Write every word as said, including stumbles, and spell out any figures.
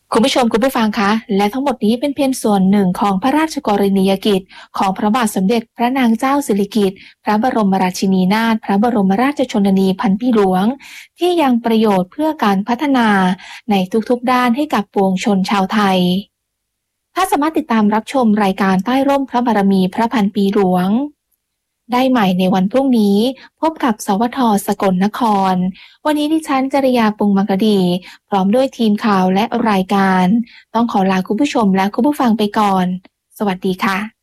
คุณผู้ชมคุณผู้ฟังคะและทั้งหมดนี้เป็นเพียงส่วนหนึ่งของพระราชกรณียกิจของพระบาทสมเด็จพระนางเจ้าสิริกิติ์พระบรมราชินีนาถพระบรมราชชนนีพันปีหลวงที่ยังประโยชน์เพื่อการพัฒนาในทุกๆด้านให้กับปวงชนชาวไทยถ้าสามารถติดตามรับชมรายการใต้ร่มพระบารมีพระพันปีหลวงได้ใหม่ในวันพรุ่งนี้พบกับสวทสกลนครวันนี้ดิฉันจริยาปุงมังกดีพร้อมด้วยทีมข่าวและรายการต้องขอลาคุณผู้ชมและคุณผู้ฟังไปก่อนสวัสดีค่ะ